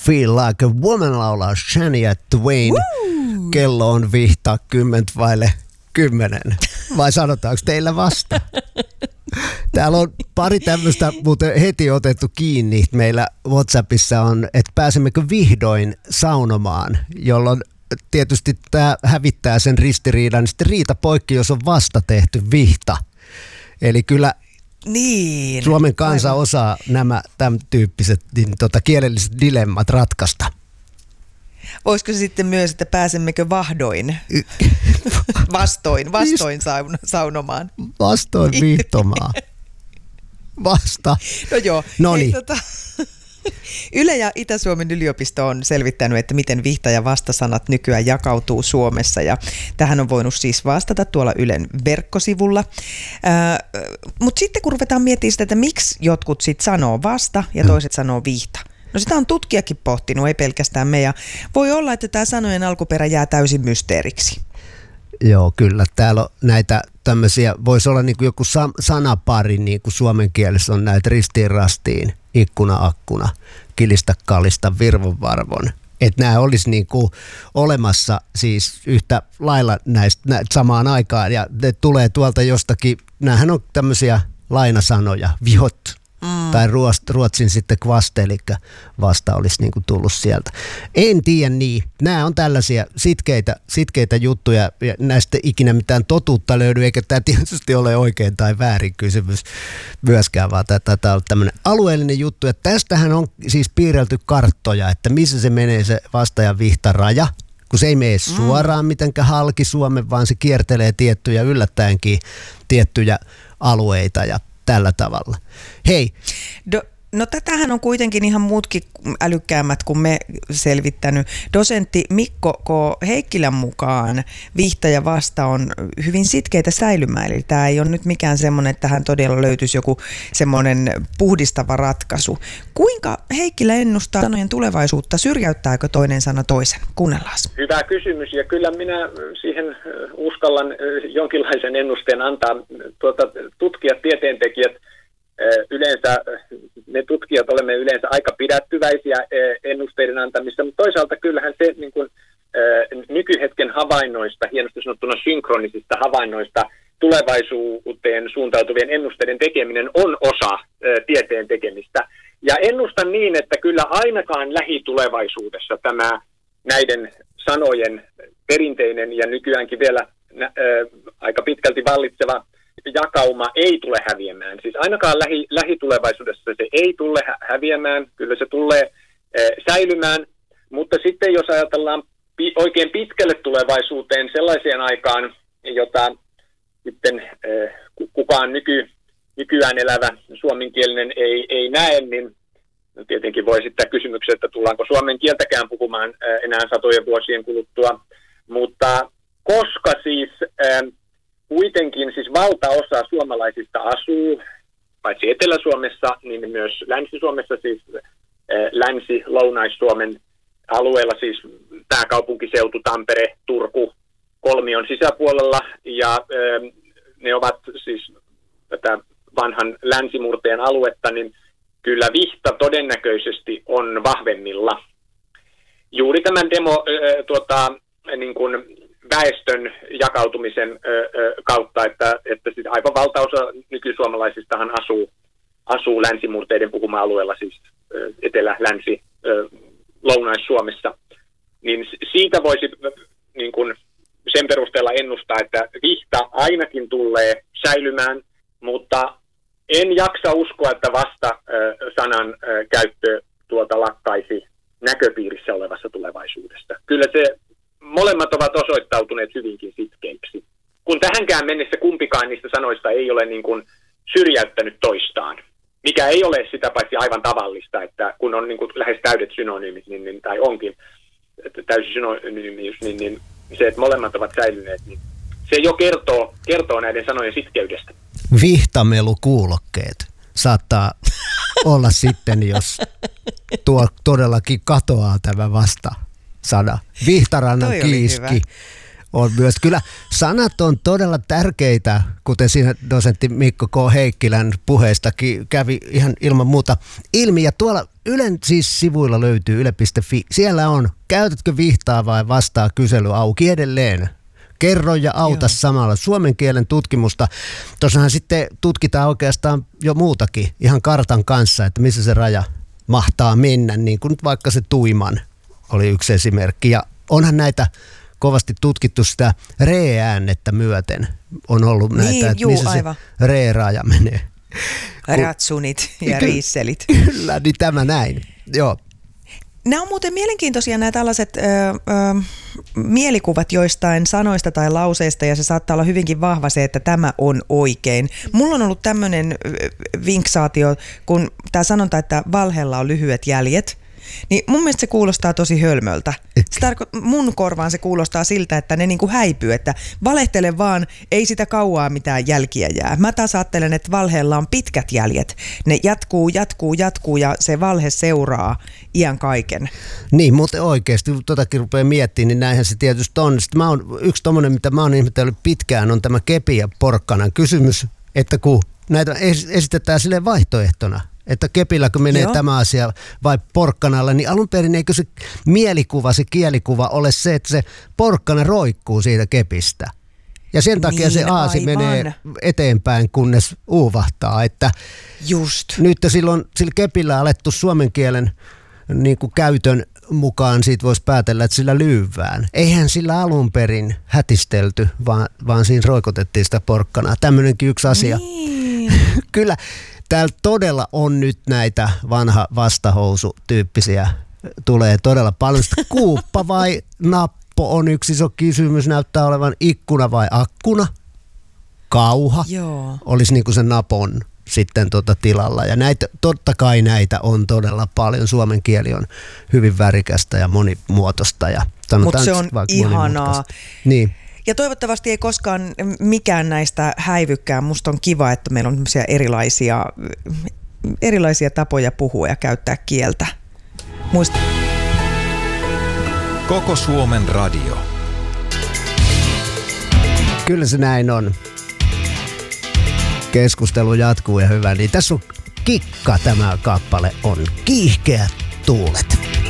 Feel Like a Woman laulaa Shania Twain. Woo! Kello on 9:50. Vai sanotaanko teillä vasta? Täällä on pari tämmöistä muuten heti otettu kiinni. Meillä WhatsAppissa on, että pääsemmekö vihdoin saunomaan, jolloin tietysti tämä hävittää sen ristiriidan. Sitten riita poikki, jos on vasta tehty vihta. Eli kyllä niin, Suomen kansa osaa nämä tämän tyyppiset kielelliset dilemmat ratkaista. Voisiko se sitten myös, että pääsemmekö vahdoin vastoin saunomaan? Vastoin viihtomaan. Vasta. No joo. Noniin. Yle ja Itä-Suomen yliopisto on selvittänyt, että miten vihta- ja vastasanat nykyään jakautuu Suomessa. Ja tähän on voinut siis vastata tuolla Ylen verkkosivulla. Mutta sitten kun ruvetaan miettimään sitä, että miksi jotkut sitten sanoo vasta ja toiset sanoo vihta. No sitä on tutkijakin pohtinut, ei pelkästään me. Ja voi olla, että tämä sanojen alkuperä jää täysin mysteeriksi. Joo, kyllä. Täällä on näitä tämmöisiä, voisi olla niin kuin joku sanapari, niin kuin suomen kielessä on näitä ristiin rastiin, ikkuna akkuna, kilistä kallista virvon varvon. Että nämä olisi niin kuin olemassa siis yhtä lailla näistä samaan aikaan ja ne tulee tuolta jostakin, näähän on tämmöisiä lainasanoja, vihot. Tai ruotsin sitten kvaste, eli vasta olisi niin kuin tullut sieltä. En tiedä niin. Nämä on tällaisia sitkeitä juttuja ja näistä ikinä mitään totuutta löydy, eikä tämä tietysti ole oikein tai väärin kysymys myöskään, vaan tämä on tämmöinen alueellinen juttu. Ja tästähän on siis piirrelty karttoja, että missä se menee se vasta- ja vihtaraja, kun se ei mene suoraan mitenkään halki Suomen, vaan se kiertelee tiettyjä yllättäenkin tiettyjä alueita ja tällä tavalla. Hei. No tätähän on kuitenkin ihan muutkin älykkäämmät kuin me selvittänyt. Dosentti Mikko K. Heikkilän mukaan vihta ja vasta on hyvin sitkeitä säilymään. Eli tämä ei ole nyt mikään semmoinen, että tähän todella löytyisi joku semmoinen puhdistava ratkaisu. Kuinka Heikkilä ennustaa sanojen tulevaisuutta? Syrjäyttääkö toinen sana toisen? Kuunnellaan. Hyvä kysymys ja kyllä minä siihen uskallan jonkinlaisen ennusteen antaa. Tutkijat, tieteentekijät, yleensä me tutkijat olemme yleensä aika pidättyväisiä ennusteiden antamista, mutta toisaalta kyllähän se niin kuin, nykyhetken havainnoista, hienosti sanottuna synkronisista havainnoista, tulevaisuuteen suuntautuvien ennusteiden tekeminen on osa tieteen tekemistä. Ja ennustan niin, että kyllä ainakaan lähitulevaisuudessa tämä näiden sanojen perinteinen ja nykyäänkin vielä aika pitkälti vallitseva jakauma ei tule häviämään. Siis ainakaan lähitulevaisuudessa se ei tule häviämään, kyllä se tulee säilymään, mutta sitten jos ajatellaan oikein pitkälle tulevaisuuteen sellaiseen aikaan, jota sitten kukaan nykyään elävä suomenkielinen ei näe, niin tietenkin voi esittää kysymyksen, että tullaanko suomen kieltäkään puhumaan enää satojen vuosien kuluttua, mutta koska siis kuitenkin siis valtaosa suomalaisista asuu, paitsi Etelä-Suomessa, niin myös Länsi-Suomessa, siis Länsi-Lounais-Suomen alueella, siis pääkaupunkiseutu, Tampere, Turku, kolmion sisäpuolella, ja ne ovat siis tätä vanhan länsimurteen aluetta, niin kyllä vihta todennäköisesti on vahvemmilla. Juuri tämän niin kuin väestön jakautumisen kautta, että siis aivan valtaosa nykysuomalaisistahan asuu länsimurteiden puhuma-alueella, siis Etelä-Länsi, Lounais-Suomessa, niin siitä voisi niin kuin sen perusteella ennustaa, että vihta ainakin tulee säilymään, mutta en jaksa uskoa, että vasta sanan käyttö lakkaisi näköpiirissä olevassa tulevaisuudesta. Kyllä se molemmat ovat osoittautuneet hyvinkin sitkeiksi. Kun tähänkään mennessä kumpikaan niistä sanoista ei ole niin kuin syrjäyttänyt toistaan, mikä ei ole sitä paitsi aivan tavallista, että kun on niin kuin lähes täydet synonyymit, tai onkin täysi synonyymius, niin se, että molemmat ovat säilyneet, niin se jo kertoo näiden sanojen sitkeydestä. Vihtamelukuulokkeet saattaa olla sitten, jos tuo todellakin katoaa tämä vasta-sana. Vihtarannan kiiski on myös. Kyllä sanat on todella tärkeitä, kuten siinä dosentti Mikko K. Heikkilän puheestakin kävi ihan ilman muuta ilmi. Ja tuolla Ylen siis sivuilla löytyy yle.fi. Siellä on, käytätkö vihtaa vai vastaa kysely auki edelleen. Kerro ja auta samalla suomen kielen tutkimusta. Tuossahan sitten tutkitaan oikeastaan jo muutakin ihan kartan kanssa, että missä se raja mahtaa mennä, niin kuin nyt vaikka se tuiman oli yksi esimerkki. Ja onhan näitä kovasti tutkittu sitä re-äännettä myöten. On ollut näitä, että missä se re-raja menee. Ratsunit ja riisselit. Kyllä, niin tämä näin. Joo. Nämä on muuten mielenkiintoisia nämä tällaiset mielikuvat joistain sanoista tai lauseista, ja se saattaa olla hyvinkin vahva se, että tämä on oikein. Mulla on ollut tämmöinen vinksaatio, kun tämä sanonta, että valheella on lyhyet jäljet, niin mun mielestä se kuulostaa tosi hölmöltä. Mun korvaan se kuulostaa siltä, että ne niinku häipyy, että valehtele vaan, ei sitä kauaa mitään jälkiä jää. Mä taas ajattelen, että valheella on pitkät jäljet. Ne jatkuu ja se valhe seuraa iän kaiken. Niin, mutta oikeasti, kun totakin rupeaa miettimään, niin näinhän se tietysti on. Sitten yksi tommoinen, mitä mä oon ihmetellyt pitkään, on tämä kepi ja porkkanan kysymys, että kun näitä esitetään silleen vaihtoehtona, että kepilläkö menee tämä asia vai porkkanalla, niin alun perin eikö se mielikuva, se kielikuva ole se, että se porkkana roikkuu siitä kepistä. Ja sen takia niin, se aasi menee eteenpäin, kunnes uuvahtaa. Että just. Nyt silloin sillä kepillä alettu suomen kielen niin kuin käytön mukaan siitä voisi päätellä, että sillä lyyvään. Eihän sillä alun perin hätistelty, vaan siinä roikotettiin sitä porkkanaa. Tämmöinenkin yksi asia. Niin. Kyllä. Täällä todella on nyt näitä vanha vastahousu-tyyppisiä, tulee todella paljon. Sitten kuuppa vai nappo on yksi iso kysymys, näyttää olevan ikkuna vai akkuna. Kauha olisi niin kuin se napon sitten tilalla. Ja näitä, totta kai näitä on todella paljon. Suomen kieli on hyvin värikästä ja monimuotoista. Mutta se on ihanaa. Niin. Ja toivottavasti ei koskaan mikään näistä häivykään. Musta on kiva, että meillä on erilaisia tapoja puhua ja käyttää kieltä. Koko Suomen radio. Kyllä se näin on. Keskustelu jatkuu ja hyvä. Niin tässä on Kikka, tämä kappale on Kiihkeät tuulet.